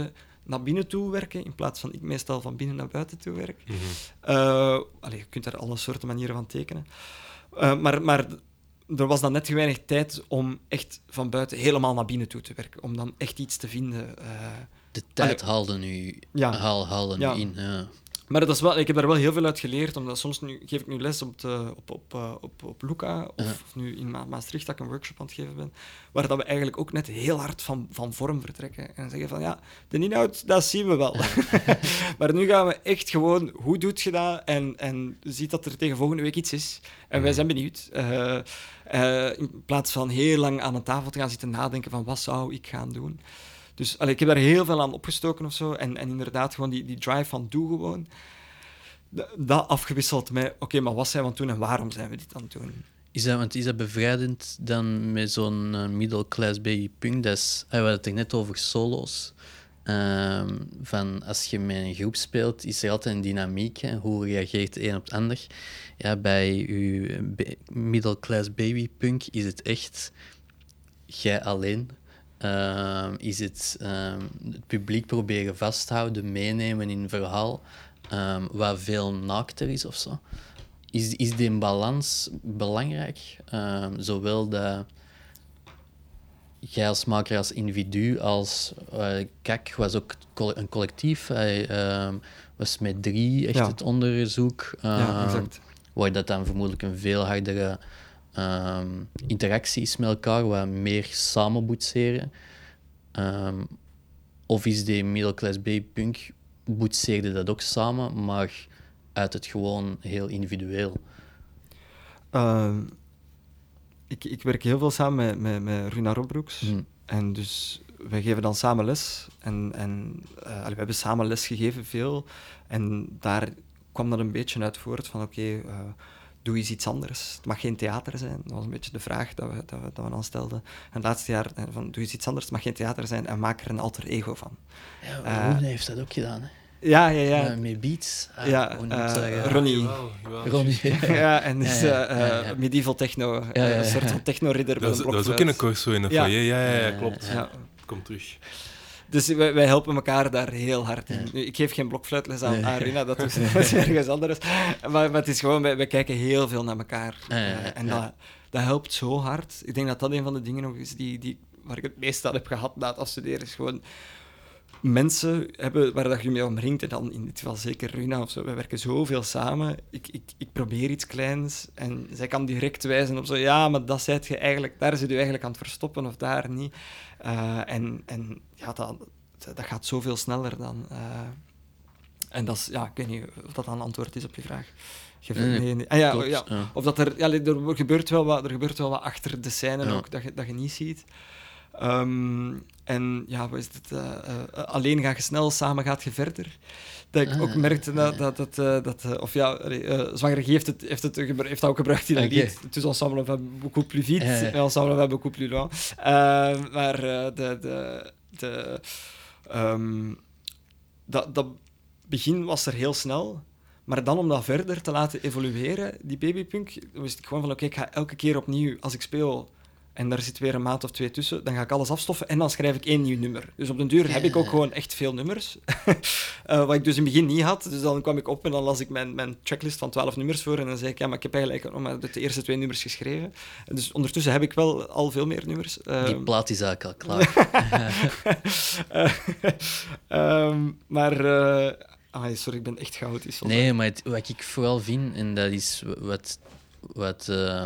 naar binnen toe werken, in plaats van ik meestal van binnen naar buiten toe werk. Mhm. Uh, allee, je kunt daar alle soorten manieren van tekenen. Uh, maar, maar er was dan net te weinig tijd om echt van buiten helemaal naar binnen toe te werken. Om dan echt iets te vinden. Uh, de tijd allee, haalde nu, ja. haal, haalde nu ja. in. Ja. Maar dat is wel, ik heb daar wel heel veel uit geleerd, omdat soms nu, geef ik nu les op, de, op, op, uh, op, op Luca, of, Ja. of nu in Ma- Maastricht, dat ik een workshop aan het geven ben, waar dat we eigenlijk ook net heel hard van, van vorm vertrekken. En zeggen van, ja, de inhoud, dat zien we wel. Maar nu gaan we echt gewoon, hoe doet je dat? En, en je ziet dat er tegen volgende week iets is. En mm. wij zijn benieuwd. Uh, uh, in plaats van heel lang aan een tafel te gaan zitten nadenken van, wat zou ik gaan doen? Dus allee, ik heb daar heel veel aan opgestoken of zo. En, en inderdaad, gewoon die, die drive van doe gewoon. D- dat afgewisseld met, oké, okay, maar wat zijn we aan het doen en waarom zijn we dit aan het doen? Is dat, want is dat bevrijdend dan met zo'n uh, middle-class baby punk? Dat is, uh, we hadden het er net over solo's. Uh, van als je met een groep speelt, is er altijd een dynamiek. Hè? Hoe reageert de een op het ander? Ja, bij je be- middle-class baby punk is het echt jij alleen. Uh, is het uh, het publiek proberen vasthouden, meenemen in een verhaal um, wat veel naakter is of zo. Is, is die balans belangrijk? Uh, zowel dat jij als maker, als individu, als uh, Kak was ook een collectief. Hij uh, was met drie echt ja. het onderzoek. Uh, ja, exact. Waar dat dan vermoedelijk een veel hardere Um, interacties met elkaar, wat meer samen boetseren. Um, of is die middle-class baby-punk, boetseerde dat ook samen, maar uit het gewoon heel individueel? Uh, ik, ik werk heel veel samen met, met, met Runa Robbroeks. Hmm. En dus wij geven dan samen les. En, en uh, we hebben samen les gegeven, veel. En daar kwam dat een beetje uit voort van oké... Okay, uh, doe eens iets anders. Het mag geen theater zijn. Dat was een beetje de vraag dat we, dat we, dat we dan stelden. En het laatste jaar, van, doe eens iets anders. Het mag geen theater zijn en maak er een alter ego van. Ja, Roene uh, heeft dat ook gedaan, hè? Ja, ja, ja. Uh, met Beats. Uh, ja, uh, Ronnie. Ronnie. Ja, en dus ja, ja, ja, ja. Uh, medieval techno. Ja, ja, ja. Een soort van techno-ridder. Dat, dat was ook in een corso in een foyer. Ja, ja, ja, ja, klopt. Ja. Kom terug. Dus wij, wij helpen elkaar daar heel hard in. Nu, ik geef geen blokfluitles aan, aan Rina, dat is, dat is ergens anders. Maar, maar het is gewoon, wij, wij kijken heel veel naar elkaar. Ja, ja, ja. En dat, dat helpt zo hard. Ik denk dat dat een van de dingen nog is die, die, waar ik het meest aan heb gehad na het afstuderen. Is gewoon mensen hebben waar dat je mee omringt. En dan in dit geval zeker Rina of zo. Wij werken zoveel samen. Ik, ik, ik probeer iets kleins en zij kan direct wijzen op zo. Ja, maar dat zijt je eigenlijk, daar zit je eigenlijk aan het verstoppen of daar niet. Uh, en, en ja, dat, dat gaat zoveel sneller dan. Uh, en dat is, ja, ik weet niet of dat dan een antwoord is op je vraag. Ge- nee, nee, nee. Ah, ja, klopt, ja. Ja. Of dat er, ja, er gebeurt wel wat, er gebeurt wel wat achter de scène ja. ook dat je, dat je niet ziet. Um, en ja, wat is het? Uh, uh, alleen ga je snel, samen gaat je verder. Dat ik ah, ook merkte dat, dat, dat, uh, dat uh, of ja, uh, Zwangere heeft het, heeft, het gebru- heeft dat ook gebruikt in een okay. lied. Het is ensemble van beaucoup plus vite, uh, uh. ensemble van beaucoup plus loin. Uh, maar uh, de, de, de, um, dat, dat begin was er heel snel. Maar dan om dat verder te laten evolueren, die babypunk, dan wist ik gewoon van oké, okay, ik ga elke keer opnieuw, als ik speel... En daar zit weer een maand of twee tussen. Dan ga ik alles afstoffen en dan schrijf ik één nieuw nummer. Dus op den duur heb ik ook gewoon echt veel nummers. uh, wat ik dus in het begin niet had. Dus dan kwam ik op en dan las ik mijn, mijn checklist van twaalf nummers voor. En dan zei ik, ja, maar ik heb eigenlijk nog maar de eerste twee nummers geschreven. En dus ondertussen heb ik wel al veel meer nummers. Uh, Die plaat is eigenlijk al klaar. uh, um, maar... Uh, ah, sorry, ik ben echt chaotisch. Nee, maar het, wat ik vooral vind, en dat is wat... wat uh,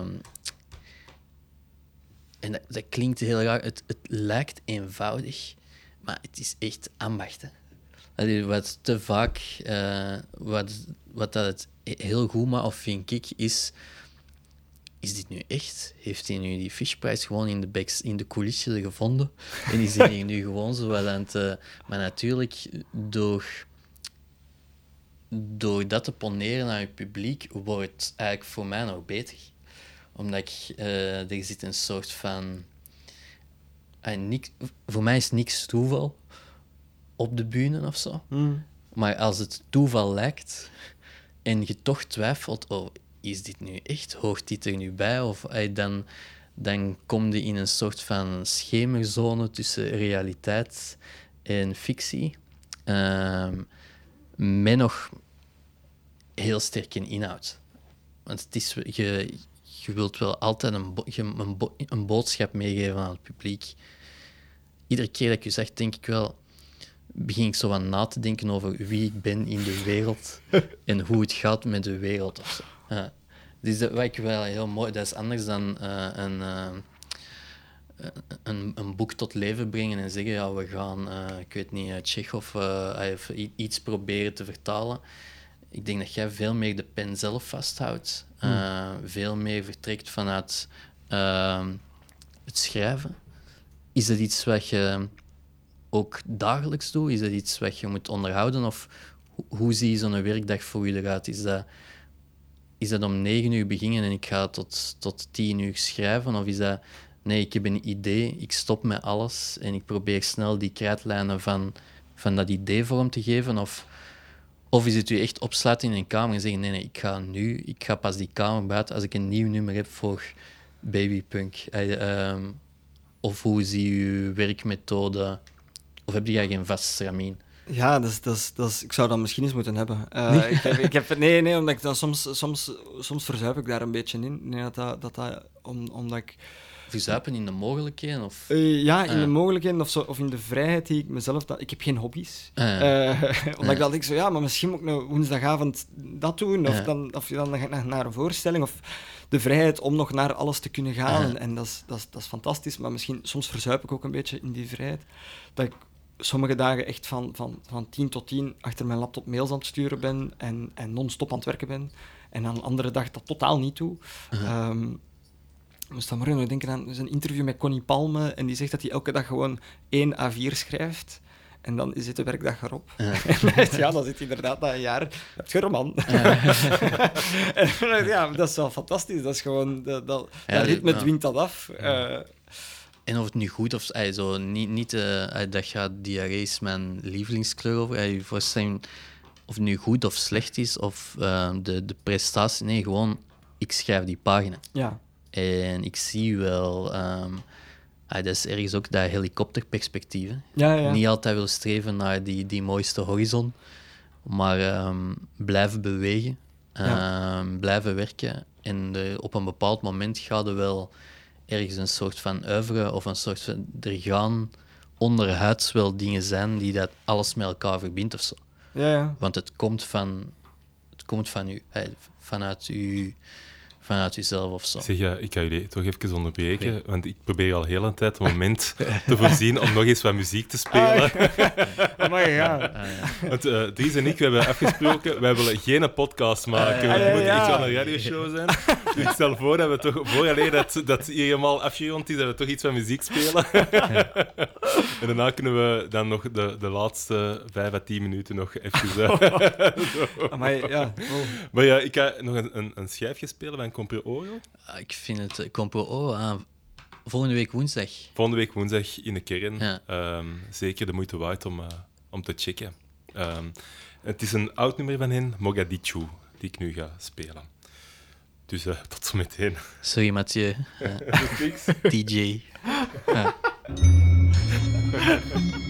En dat, dat klinkt heel raar. Het, het lijkt eenvoudig, maar het is echt ambacht. Hè. Wat te vaak, uh, wat, wat dat het heel goed maakt, of vind ik, is... Is dit nu echt? Heeft hij nu die Fishprijs gewoon in de, backs, in de coulissen gevonden? En is hij nu gewoon zo wat aan het... Uh, maar natuurlijk, door, door dat te poneren aan je publiek, wordt het eigenlijk voor mij nog beter. Omdat ik, uh, er zit een soort van... Uh, niks, voor mij is niks toeval op de bühne of zo. Mm. Maar als het toeval lijkt en je toch twijfelt, oh, is dit nu echt? Hoort dit er nu bij? Of uh, dan, dan kom je in een soort van schemerzone tussen realiteit en fictie. uh, met nog heel sterk in inhoud. Want het is, je, je wilt wel altijd een, bo- je, een, bo- een boodschap meegeven aan het publiek. Iedere keer dat ik je zeg, denk ik wel... begin ik zo aan na te denken over wie ik ben in de wereld en hoe het gaat met de wereld. Of zo. Ja. Dus dat wat ik wel heel mooi... Dat is anders dan uh, een, uh, een, een boek tot leven brengen en zeggen, ja, we gaan, uh, ik weet niet, uh, Tsjechov uh, iets proberen te vertalen. Ik denk dat jij veel meer de pen zelf vasthoudt. Uh, hmm. Veel meer vertrekt vanuit uh, het schrijven. Is dat iets wat je ook dagelijks doet? Is dat iets wat je moet onderhouden? Of ho- hoe zie je zo'n werkdag voor je eruit? Is dat, is dat om negen uur beginnen en ik ga tot, tot tien uur schrijven? Of is dat, nee, ik heb een idee, ik stop met alles en ik probeer snel die krijtlijnen van, van dat idee vorm te geven? Of, of is het u echt opsluiten in een kamer en zeggen, nee, nee, ik ga nu, ik ga pas die kamer buiten als ik een nieuw nummer heb voor Babypunk? Uh, um, of hoe zie je uw werkmethode? Of heb jij geen vast stramien? Ja, dat is, dat is, dat is, ik zou dat misschien eens moeten hebben. Uh, nee? Ik heb, ik heb, nee, nee, omdat ik dan soms, soms, soms verzuip ik daar een beetje in. Nee, dat dat, dat, dat, om, omdat ik... Verzuipen in de mogelijkheden? Of? Uh, ja, in uh. de mogelijkheden of, zo, of in de vrijheid die ik mezelf... Dat, ik heb geen hobby's. Uh. Uh, omdat uh. ik dan denk zo, ja, maar misschien moet ik nou woensdagavond dat doen. Of, uh. dan, of dan ga ik naar een voorstelling. Of de vrijheid om nog naar alles te kunnen gaan. Uh. En dat is, dat, is, dat is fantastisch. Maar misschien, soms verzuip ik ook een beetje in die vrijheid. Dat ik sommige dagen echt van, van, van tien tot tien achter mijn laptop mails aan het sturen ben en, en non-stop aan het werken ben. En dan een andere dag dat totaal niet doe. Uh-huh. Um, ik moest dan morgen nog denken aan een interview met Connie Palme en die zegt dat hij elke dag gewoon één A vier schrijft. En dan zit de werkdag erop. Uh. Ja, dan zit hij inderdaad na een jaar... Heb je een roman? Uh. Ja, dat is wel fantastisch. Dat is gewoon... Dat, dat, ja, dat ritme ja. dwingt dat af. Uh, En of het nu goed of... Ay, zo, niet niet uh, dat gaat diarree is mijn lievelingskleur over. Ay, voorstellen of het nu goed of slecht is, of uh, de, de prestatie. Nee, gewoon, ik schrijf die pagina. Ja. En ik zie wel... Um, ay, dat is ergens ook dat helikopterperspectief. Ja, ja. Niet altijd willen streven naar die, die mooiste horizon, maar um, blijven bewegen, ja. um, blijven werken. En de, op een bepaald moment gaat er wel... ergens een soort van oeuvre of een soort van... Er gaan onderhuids wel dingen zijn die dat alles met elkaar verbindt of zo. Ja, ja. Want het komt van... Het komt van u, vanuit u... Vanuit jezelf of zo. Zeg, ja, ik ga jullie toch even onderbreken, okay. Want ik probeer al heel een tijd een moment te voorzien om nog eens wat muziek te spelen. Oh my god. Ah, ja. Want uh, Dries en ik, we hebben afgesproken, wij willen geen podcast maken. Het ah, ja, moet ja. echt wel een radioshow zijn. Dus ik stel voor dat we toch, voor alleen dat, dat hier helemaal afgerond is, dat we toch iets van muziek spelen. Ja. En daarna kunnen we dan nog de, de laatste vijf à tien minuten nog even... Uh, Amai, ja. Oh. Maar ja, ik ga nog een, een, een schijfje spelen van Compro Oro. Ik vind het... Uh, Compro Oro, uh, volgende week woensdag. Volgende week woensdag in de kern. Ja. Um, zeker de moeite waard om, uh, om te checken. Um, het is een oud nummer van hen, Mogadishu, die ik nu ga spelen. Dus uh, tot zometeen. Sorry, Mathieu. Uh, D J. Ja.